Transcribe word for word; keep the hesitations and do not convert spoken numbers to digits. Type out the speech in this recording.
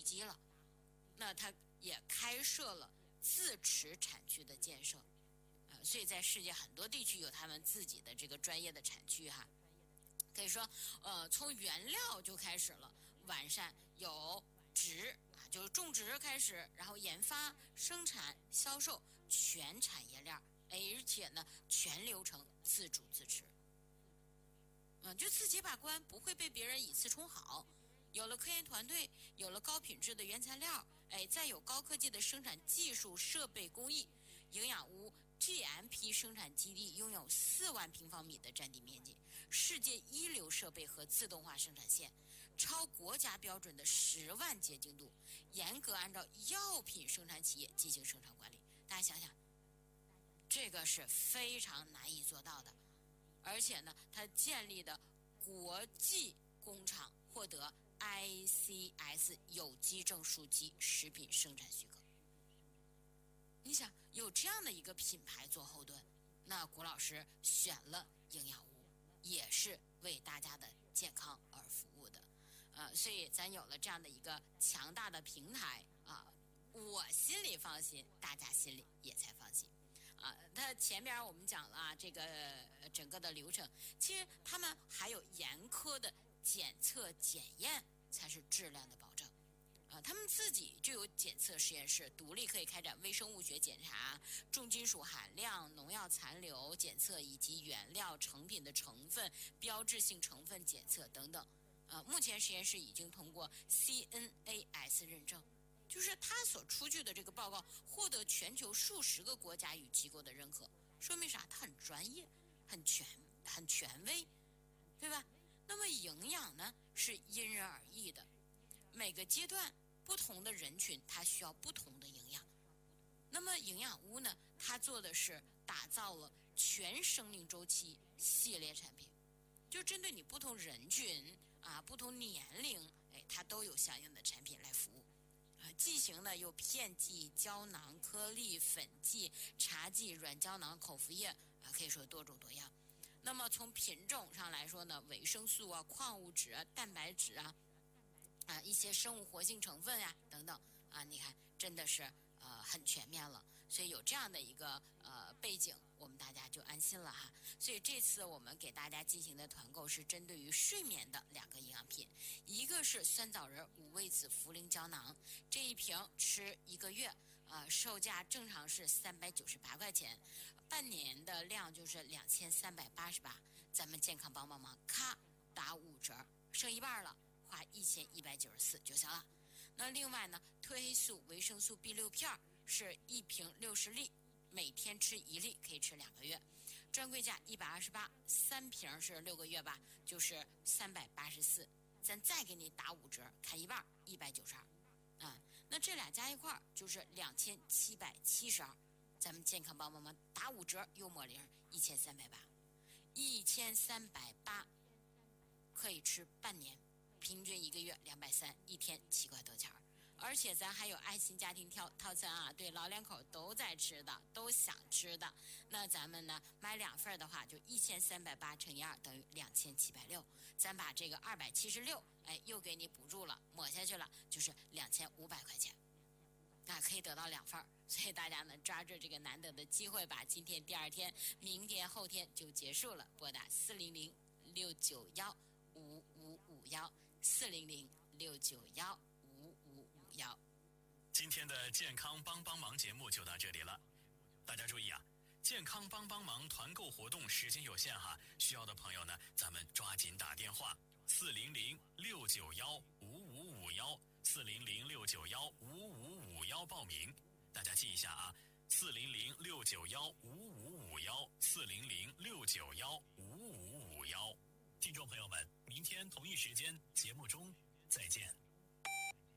机了。那他也开设了自持产区的建设，呃，所以在世界很多地区有他们自己的这个专业的产区哈。可以说，呃，从原料就开始了完善，有植啊，就是种植开始，然后研发、生产、销售全产业链，而且呢，全流程自主自持。嗯，就自己把关，不会被别人以次充好。有了科研团队，有了高品质的原材料，哎，再有高科技的生产技术、设备、工艺，营养屋 G M P 生产基地拥有四万平方米的占地面积，世界一流设备和自动化生产线，超国家标准的十万洁净度，严格按照药品生产企业进行生产管理。大家想想，这个是非常难以做到的。而且呢，它建立的国际工厂获得 I C S 有机证书及食品生产许可。你想有这样的一个品牌做后盾，那谷老师选了营养屋，也是为大家的健康而服务的。呃，所以咱有了这样的一个强大的平台啊，我心里放心，大家心里也才放心。啊，它前边我们讲了啊，这个整个的流程，其实他们还有严苛的检测检验，才是质量的保证。啊，他们自己就有检测实验室，独立可以开展微生物学检查、重金属含量、农药残留检测以及原料成品的成分、标志性成分检测等等。呃，目前实验室已经通过 C N A S 认证。就是他所出具的这个报告获得全球数十个国家与机构的认可，说明啥？它很专业、很全、很权威，对吧？那么营养呢，是因人而异的，每个阶段不同的人群，它需要不同的营养。那么营养屋呢，它做的是打造了全生命周期系列产品，就针对你不同人群啊、不同年龄，哎，它都有相应的产品来服务。啊，剂型呢有片剂、胶囊、颗粒、粉剂、茶剂、软胶囊、口服液啊，可以说多种多样。那么从品种上来说呢，维生素啊、矿物质啊、蛋白质啊，啊一些生物活性成分呀、啊、等等啊，你看真的是呃很全面了。所以有这样的一个呃背景，我们大家就安心了哈。所以这次我们给大家进行的团购是针对于睡眠的两个营养品，一个是酸枣仁五味子茯苓胶囊，这一瓶吃一个月，呃，售价正常是三百九十八块钱，半年的量就是两千三百八十八，咱们健康帮帮忙，咔打五折，剩一半了，花一千一百九十四就行了。那另外呢，褪黑素维生素 B 六片是一瓶六十粒，每天吃一粒，可以吃两个月，专柜价一百二十八，三瓶是六个月吧，就是三百八十四，咱再给你打五折，砍一半，一百九十二，啊，那这俩加一块就是两千七百七十二，咱们健康帮帮忙打五折，又抹零，一千三百八，一千三百八可以吃半年。平均一个月两百三，一天七块多钱儿，而且咱还有爱心家庭套套餐啊，对老两口都在吃的，都想吃的。那咱们呢买两份的话，就一千三百八乘以二等于两千七百六，咱把这个二百七十六，哎，又给你补助了，抹下去了，就是两千五百块钱，啊，可以得到两份。所以大家呢抓住这个难得的机会吧，今天第二天，明天后天就结束了，拨打四零零六九幺五五五幺。四零零六九幺五五五幺。 今天的健康帮帮忙节目就到这里了，大家注意啊，健康帮帮忙团购活动时间有限哈，需要的朋友呢，咱们抓紧打电话四零零六九幺五五五幺，四零零六九幺五五五幺报名，大家记一下啊，四零零六九幺五五五幺，四零零六九幺五五五幺。听众朋友们，明天同一时间节目中再见。